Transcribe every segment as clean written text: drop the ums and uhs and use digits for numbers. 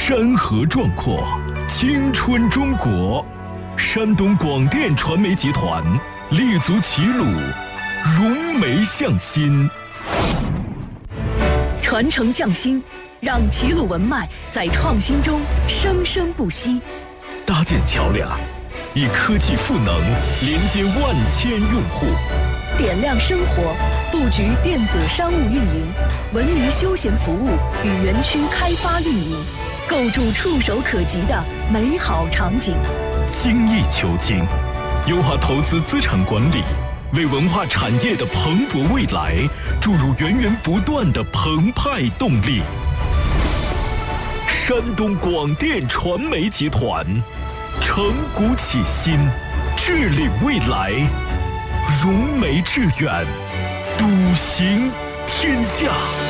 山河壮阔，青春中国。山东广电传媒集团立足齐鲁，融媒向心， 传承匠心，让齐鲁文脉在创新中生生不息。 搭建桥梁，以科技赋能连接万千用户。 点亮生活，布局电子商务运营、文娱休闲服务与园区开发运营，构筑触手可及的美好场景。 精益求精，优化投资资产管理，为文化产业的蓬勃未来注入源源不断的澎湃动力。山东广电传媒集团，承古启新，致力未来，融媒致远，笃行天下。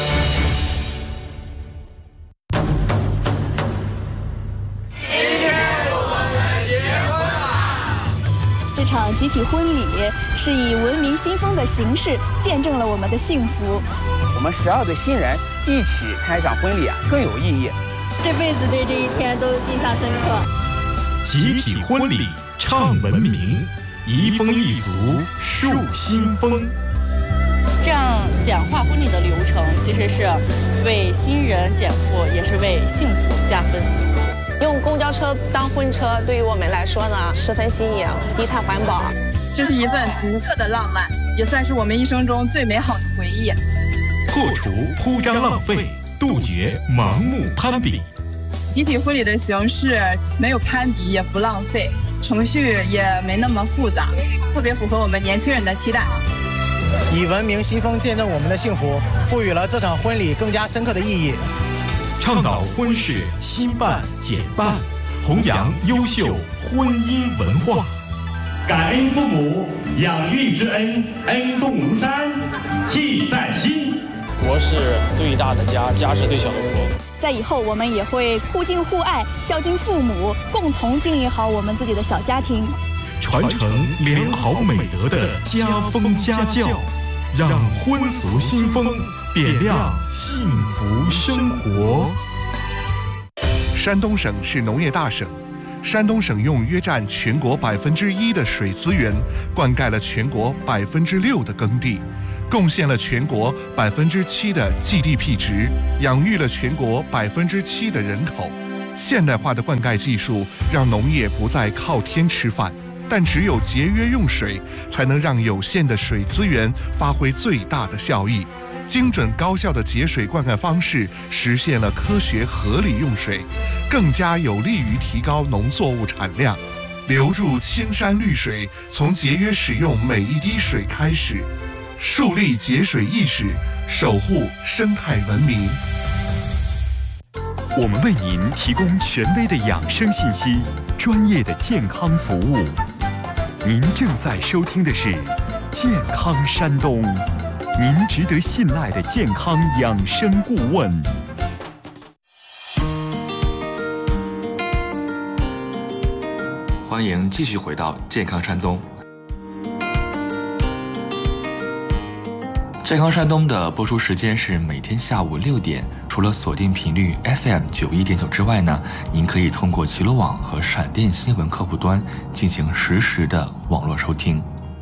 这场集体婚礼是以文明新风的形式见证了我们的幸福。 我们12对新人一起参与这场婚礼更有意义。 这辈子对这一天都印象深刻。 集体婚礼唱文明，移风易俗树新风。 这样简化婚礼的流程，其实是为新人减负，也是为幸福加分。 用公交车当婚车，对于我们来说呢，十分新颖，低碳环保。 这是一份独特的浪漫，也算是我们一生中最美好的回忆。 破除铺张浪费，杜绝盲目攀比。 集体婚礼的形式没有攀比，也不浪费，程序也没那么复杂，特别符合我们年轻人的期待。 以文明新风见证我们的幸福，赋予了这场婚礼更加深刻的意义。 倡导婚事新办简办，弘扬优秀婚姻文化。 感恩父母养育之恩，恩重如山，记在心。 国是最大的家，家是最小的国。 在以后，我们也会互敬互爱，孝敬父母，共同经营好我们自己的小家庭， 传承良好美德的家风家教，让婚俗新风点亮幸福生活。 山东省是农业大省，山东省用约占全国1%的水资源，灌溉了全国6%的耕地，贡献了全国7%的 GDP 值，养育了全国7%的人口。现代化的灌溉技术让农业不再靠天吃饭，但只有节约用水，才能让有限的水资源发挥最大的效益。精准高效的节水灌溉方式实现了科学合理用水，更加有利于提高农作物产量。留住青山绿水，从节约使用每一滴水开始，树立节水意识，守护生态文明。 我们为您提供权威的养生信息，专业的健康服务。您正在收听的是健康山东，您值得信赖的健康养生顾问。 欢迎继续回到健康山东。健康山东的播出时间是每天下午6点，除了锁定频率 FM 91.9之外呢，您可以通过齐鲁网和闪电新闻客户端进行实时的网络收听。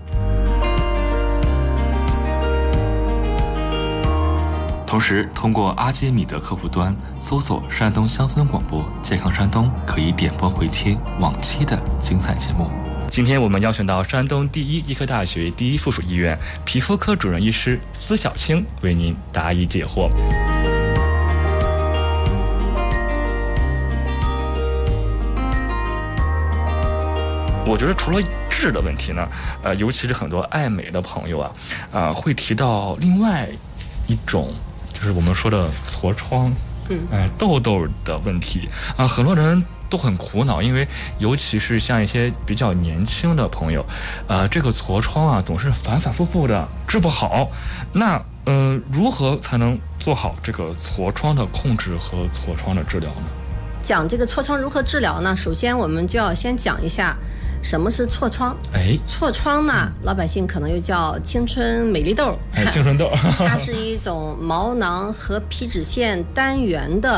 同时，通过阿基米德客户端搜索山东乡村广播健康山东，可以点播回听往期的精彩节目。今天我们邀请到山东第一医科大学第一附属医院皮肤科主任医师司小青为您答疑解惑。我觉得除了治的问题呢，尤其是很多爱美的朋友会提到另外一种，就是我们说的痤疮、痘痘的问题很多人都很苦恼，因为尤其是像一些比较年轻的朋友，这个痤疮总是反反复复的治不好。那如何才能做好这个痤疮的控制和痤疮的治疗呢？ 讲这个痤疮如何治疗呢？首先我们就要先讲一下什么是痤疮。痤疮呢，老百姓可能又叫青春美丽痘。青春痘它是一种毛囊和皮脂腺单元的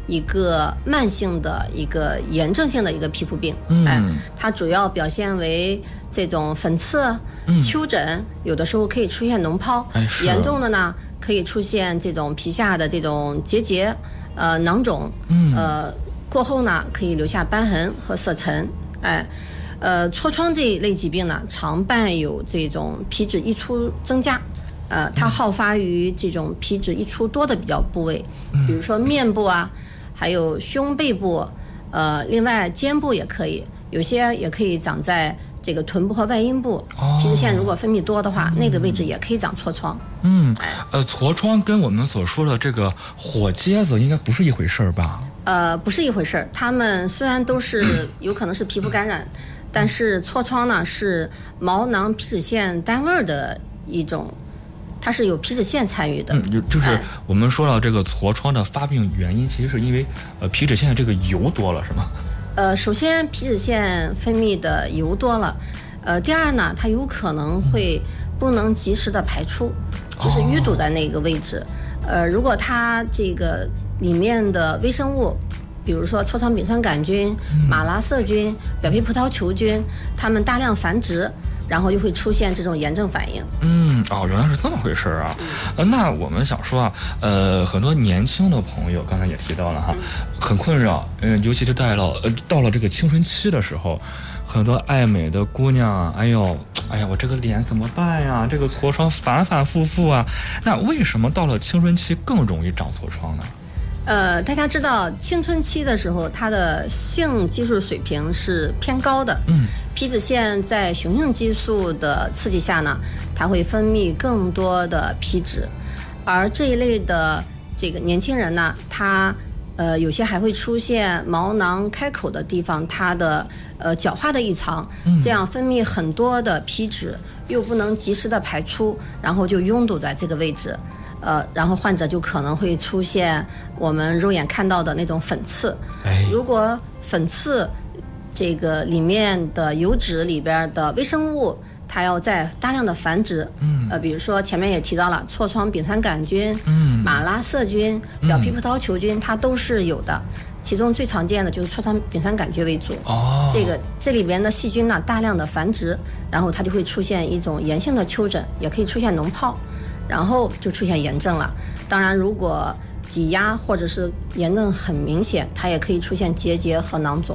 一个慢性的一个炎症性的一个皮肤病，它主要表现为这种粉刺、丘疹，有的时候可以出现脓疱，严重的呢可以出现这种皮下的这种结节、囊肿，过后呢可以留下瘢痕和色沉，痤疮这一类疾病呢，常伴有这种皮脂溢出增加。它好发于这种皮脂溢出多的比较部位，比如说面部啊，还有胸背部，另外肩部也可以，有些也可以长在这个臀部和外阴部。皮脂腺如果分泌多的话，那个位置也可以长痤疮。 痤疮跟我们所说的这个火疖子应该不是一回事儿吧？ 不是一回事儿。它们虽然都是有可能是皮肤感染，但是痤疮呢是毛囊皮脂腺单位的一种。它是有皮脂腺参与的， 就是我们说到这个痤疮的发病原因，其实是因为皮脂腺这个油多了，是吗？ 首先皮脂腺分泌的油多了，第二呢，它有可能会不能及时的排出，就是淤堵在那个位置。如果它这个里面的微生物，比如说痤疮丙酸杆菌、马拉色菌、表皮葡萄球菌，它们大量繁殖。然后就会出现这种炎症反应。 原来是这么回事啊。那我们想说啊，很多年轻的朋友刚才也提到了哈，很困扰，尤其是到了这个青春期的时候，很多爱美的姑娘啊，哎呀，我这个脸怎么办呀？这个痤疮反反复复啊。那为什么到了青春期更容易长痤疮呢？ 大家知道青春期的时候，它的性激素水平是偏高的。皮脂腺在雄性激素的刺激下呢，它会分泌更多的皮脂，而这一类的这个年轻人呢，他有些还会出现毛囊开口的地方，它的角化的异常，这样分泌很多的皮脂，又不能及时的排出，然后就拥堵在这个位置。然后患者就可能会出现我们肉眼看到的那种粉刺。如果粉刺这个里面的油脂里边的微生物，它要在大量的繁殖。比如说前面也提到了痤疮丙酸杆菌、马拉色菌、表皮葡萄球菌，它都是有的。其中最常见的就是痤疮丙酸杆菌为主。这里边的细菌呢大量的繁殖，然后它就会出现一种炎性的丘疹，也可以出现脓疱。然后就出现炎症了。当然，如果挤压或者是炎症很明显，它也可以出现结节和囊肿。